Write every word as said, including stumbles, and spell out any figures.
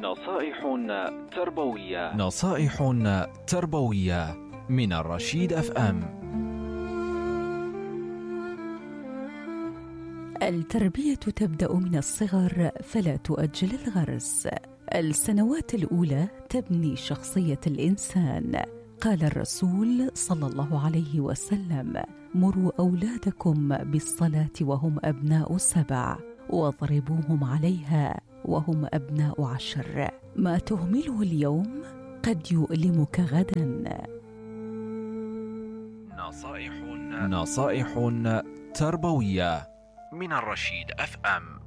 نصائح تربوية نصائح تربوية من الرشيد اف ام. التربية تبدأ من الصغر فلا تؤجل الغرس. السنوات الأولى تبني شخصية الإنسان. قال الرسول صلى الله عليه وسلم: مروا أولادكم بالصلاة وهم أبناء سبع، واضربوهم عليها وهم أبناء عشر. ما تهمله اليوم قد يؤلمك غدا. نصائح نصائح تربوية من الرشيد اف ام.